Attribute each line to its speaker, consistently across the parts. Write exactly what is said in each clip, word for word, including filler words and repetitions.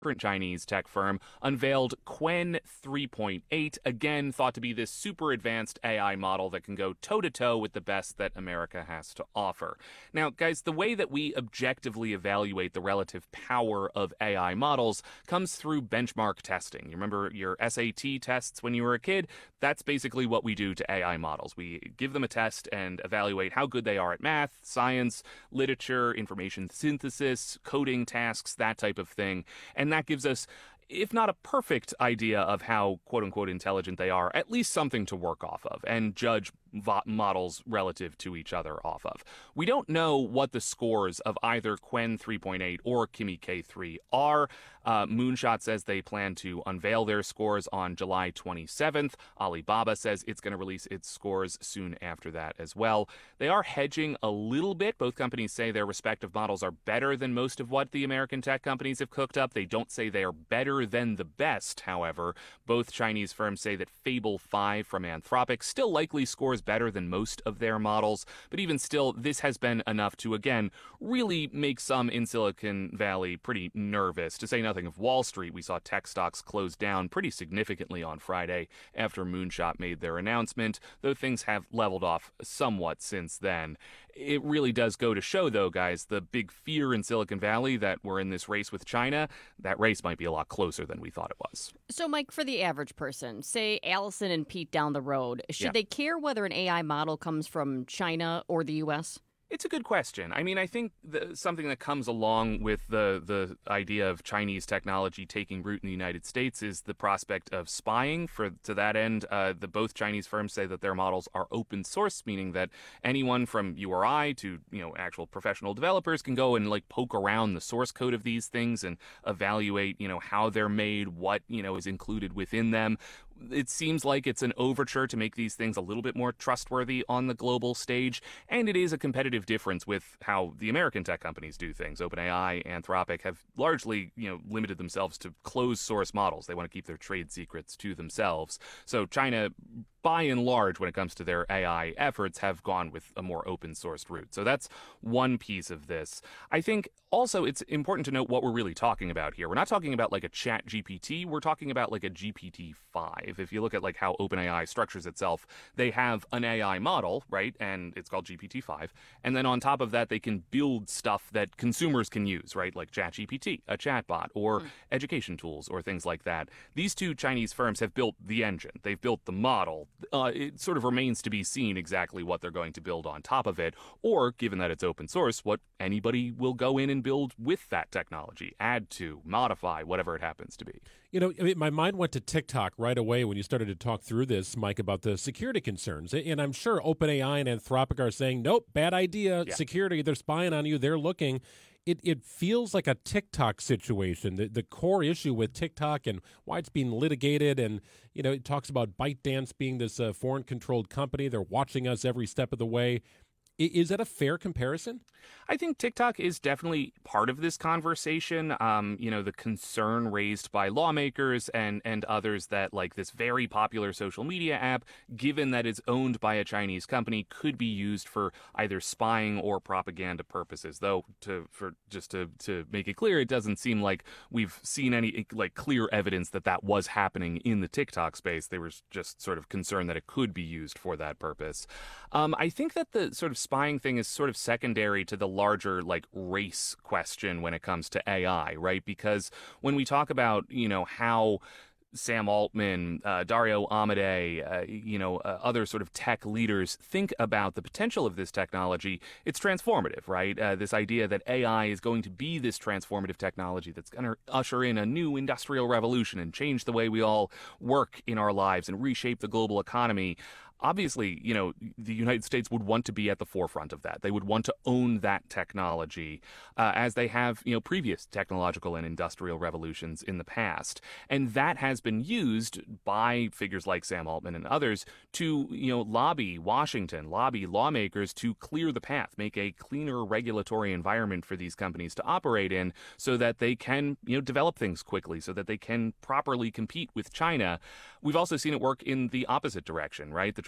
Speaker 1: Chinese tech firm, unveiled Qwen three point eight, again thought to be this super advanced A I model that can go toe-to-toe with the best that America has to offer. Now, guys, the way that we objectively evaluate the relative power of A I models comes through benchmark testing. You remember your S A T tests when you were a kid? That's basically what we do to A I models. We give them a test and evaluate how good they are at math, science, literature, information synthesis, coding tasks, that type of thing. And that gives us, if not a perfect idea of how quote-unquote intelligent they are, at least something to work off of and judge vo- models relative to each other off of. We don't know what the scores of either Qwen three point eight or Kimi K three are. Uh, Moonshot says they plan to unveil their scores on July twenty-seventh. Alibaba says it's going to release its scores soon after that as well. They are hedging a little bit. Both companies say their respective models are better than most of what the American tech companies have cooked up. They don't say they are better than the best, however. Both Chinese firms say that Fable five from Anthropic still likely scores better than most of their models, but even still, this has been enough to, again, really make some in Silicon Valley pretty nervous. To say nothing of Wall Street, we saw tech stocks close down pretty significantly on Friday after Moonshot made their announcement, though things have leveled off somewhat since then. It really does go to show, though, guys, the big fear in Silicon Valley that we're in this race with China, that race might be a lot closer than we thought it was.
Speaker 2: So, Mike, for the average person, say Allison and Pete down the road, should
Speaker 1: Yeah.
Speaker 2: they care whether an A I model comes from China or the U S?
Speaker 1: It's a good question. I mean, I think the, something that comes along with the the idea of Chinese technology taking root in the United States is the prospect of spying. For to that end, uh, the both Chinese firms say that their models are open source, meaning that anyone from you or I to you know actual professional developers can go and like poke around the source code of these things and evaluate you know how they're made, what you know is included within them. It seems like it's an overture to make these things a little bit more trustworthy on the global stage, and it is a competitive difference with how the American tech companies do things. OpenAI, Anthropic have largely, you know, limited themselves to closed source models. They want to keep their trade secrets to themselves. So China, by and large, when it comes to their A I efforts, have gone with a more open sourced route. So that's one piece of this. I think also it's important to note what we're really talking about here. We're not talking about like a Chat G P T. We're talking about like a G P T five. If you look at like how OpenAI structures itself, they have an A I model, right? And it's called G P T five. And then on top of that, they can build stuff that consumers can use, right? Like ChatGPT, a chatbot, or mm. education tools, or things like that. These two Chinese firms have built the engine. They've built the model. Uh, it sort of remains to be seen exactly what they're going to build on top of it, or, given that it's open source, what anybody will go in and build with that technology, add to, modify, whatever it happens to be.
Speaker 3: You know, I mean, my mind went to TikTok right away when you started to talk through this, Mike, about the security concerns. And I'm sure OpenAI and Anthropic are saying, nope, bad idea,
Speaker 1: yeah.
Speaker 3: security, they're spying on you, they're looking. It it feels like a TikTok situation. The the core issue with TikTok and why it's being litigated, and you know, it talks about ByteDance being this uh, foreign-controlled company. They're watching us every step of the way. Is that a fair comparison?
Speaker 1: I think TikTok is definitely part of this conversation. Um, you know, the concern raised by lawmakers and, and others that like this very popular social media app, given that it's owned by a Chinese company, could be used for either spying or propaganda purposes. Though, to for just to, to make it clear, it doesn't seem like we've seen any like clear evidence that that was happening in the TikTok space. They were just sort of concerned that it could be used for that purpose. Um, I think that the sort of spying thing is sort of secondary to the larger like race question when it comes to A I, right? Because when we talk about, you know, how Sam Altman, uh, Dario Amodei, uh, you know, uh, other sort of tech leaders think about the potential of this technology, it's transformative, right? Uh, this idea that A I is going to be this transformative technology that's going to usher in a new industrial revolution and change the way we all work in our lives and reshape the global economy. Obviously, you know, the United States would want to be at the forefront of that. They would want to own that technology, uh, as they have, you know, previous technological and industrial revolutions in the past. And that has been used by figures like Sam Altman and others to, you know, lobby Washington, lobby lawmakers to clear the path, make a cleaner regulatory environment for these companies to operate in so that they can, you know, develop things quickly, so that they can properly compete with China. We've also seen it work in the opposite direction, right? The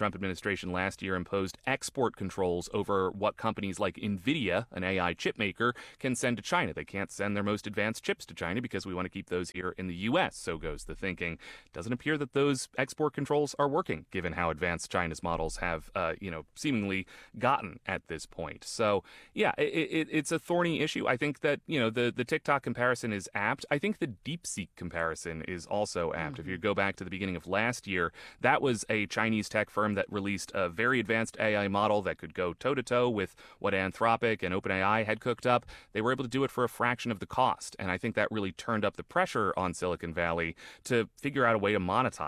Speaker 1: Trump administration last year imposed export controls over what companies like NVIDIA, an A I chip maker, can send to China. They can't send their most advanced chips to China because we want to keep those here in the U S, so goes the thinking. Doesn't appear that those export controls are working, given how advanced China's models have, uh, you know, seemingly gotten at this point. So, yeah, it, it, it's a thorny issue. I think that, you know, the, the TikTok comparison is apt. I think the DeepSeek comparison is also apt. Mm-hmm. If you go back to the beginning of last year, that was a Chinese tech firm that released a very advanced A I model that could go toe-to-toe with what Anthropic and OpenAI had cooked up. They were able to do it for a fraction of the cost, and I think that really turned up the pressure on Silicon Valley to figure out a way to monetize